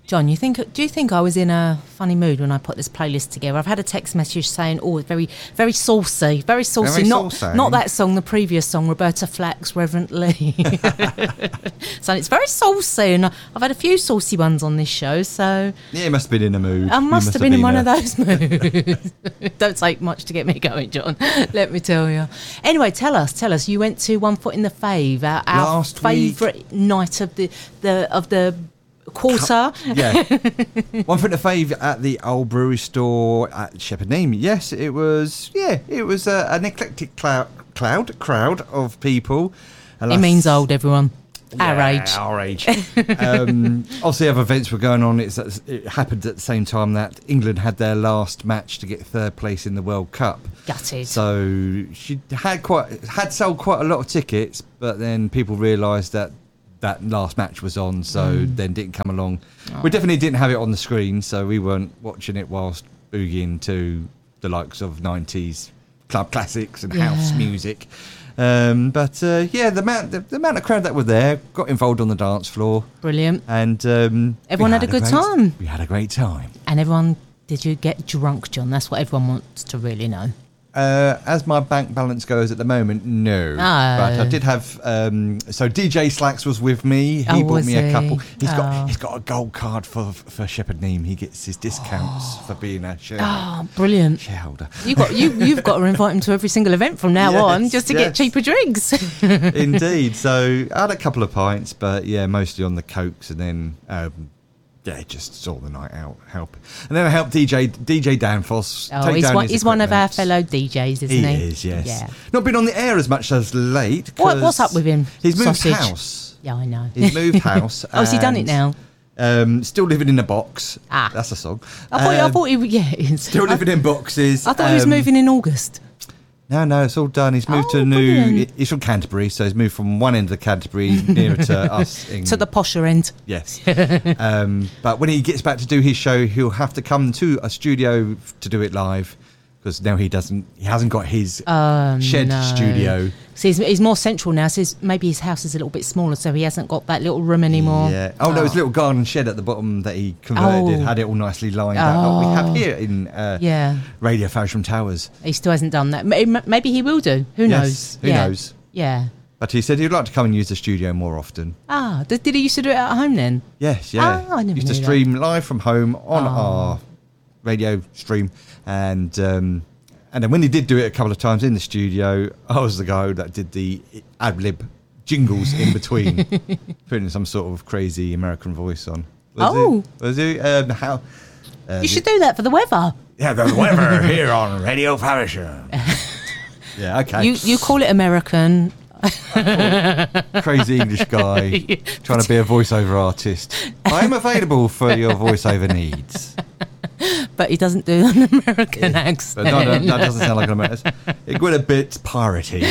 John, do you think I was in a funny mood when I put this playlist together? I've had a text message saying, "Oh, it's very, very saucy, very saucy." Not that song, the previous song, Roberta Flack's "Reverently." So it's very saucy, and I've had a few saucy ones on this show. So yeah, you must have been in a mood. I must have been in one of those moods. Don't take much to get me going, John. Let me tell you. Anyway, tell us. You went to One Foot in the Fave, our favourite night of the quarter. Yeah. One Foot in the Fave at the Old Brewery Store at Shepherd Neame. Yes, it was an eclectic crowd of people. It means old, everyone. Our age. Obviously, other events were going on. It happened at the same time that England had their last match to get third place in the World Cup. Gutted. So she had sold quite a lot of tickets, but then people realised that last match was on, so then didn't come along. Oh. We definitely didn't have it on the screen, so we weren't watching it whilst boogieing to the likes of 90s club classics and house music. The amount of crowd that were there got involved on the dance floor. Brilliant. And everyone had a good time. We had a great time. And did you get drunk, John? That's what everyone wants to really know. As my bank balance goes at the moment, no. But I did have. So DJ Slacks was with me. He bought me a couple. He's got a gold card for Shepherd Neame. He gets his discounts for being a shareholder. Oh, brilliant! Shareholder. You've got to invite him to every single event from now on, just to get cheaper drinks. Indeed. So I had a couple of pints, but mostly on the cokes, and then. Just saw the night out help. And then I helped DJ Danfoss. He's one of our fellow DJs, isn't he? He is, yes. Yeah. Not been on the air as much as late. What's up with him? He's moved house. Yeah, I know. He's moved house. Has he done it now? Still living in a box. That's a song. I thought he still living in boxes. I thought he was moving in August. No, it's all done. He's moved to a new... He's from Canterbury, so he's moved from one end of the Canterbury nearer to us. To the posher end. Yes. But when he gets back to do his show, he'll have to come to a studio to do it live, because now he hasn't got his shed studio. So he's more central now, so maybe his house is a little bit smaller, so he hasn't got that little room anymore. Yeah. No, his little garden shed at the bottom that he converted had it all nicely lined up, like we have here in Radio Faversham Towers. He still hasn't done that. Maybe he will do. Who knows? Who knows? Yeah. But he said he'd like to come and use the studio more often. Did he used to do it at home then? Yes, yeah. I never used to knew stream live from home on our radio stream, and then when he did do it a couple of times in the studio, I was the guy that did the ad-lib jingles in between, putting some sort of crazy American voice on. Was it? You should do that for the weather. Yeah, the weather here on Radio Faversham. Yeah, okay. You call it American. Crazy English guy trying to be a voiceover artist. I am available for your voiceover needs. But he doesn't do an American accent. That doesn't sound like an American. It went a bit piratey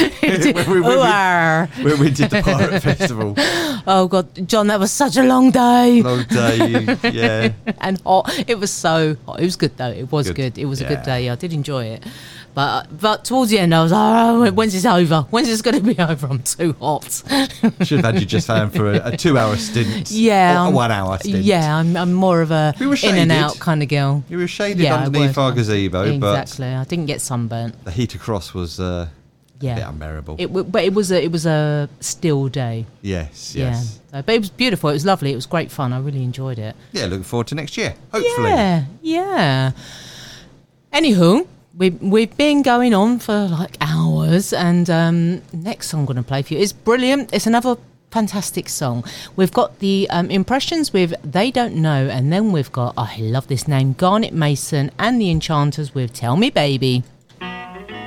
when we did the Pirate Festival. Oh God, John, that was such a long day. Long day, yeah. And hot. It was so hot. It was good though. It was good. It was a good day. I did enjoy it. But towards the end, I was like, when's this over? When's this going to be over? I'm too hot. Should have had you just found for a 2-hour stint. Yeah. Or a 1 hour stint. Yeah, I'm more of a in and out kind of girl. You were shaded underneath our gazebo. Exactly. I didn't get sunburnt. The heat across was a bit unbearable. But it was a still day. Yes. Yeah. But it was beautiful. It was lovely. It was great fun. I really enjoyed it. Yeah, looking forward to next year. Hopefully. Yeah. Anywho, we've been going on for like hours, and next song I'm going to play for you is brilliant. It's another fantastic song. We've got the Impressions with They Don't Know, and then we've got, I love this name, Garnet Mason and the Enchanters with Tell Me Baby.